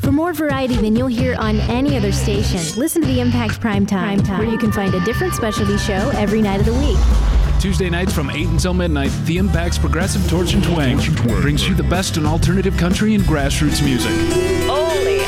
For more variety than you'll hear on any other station, listen to the Impact Primetime, where you can find a different specialty show every night of the week. Tuesday nights from 8 until midnight, the Impact's Progressive Torch and Twang brings you the best in alternative country and grassroots music. Only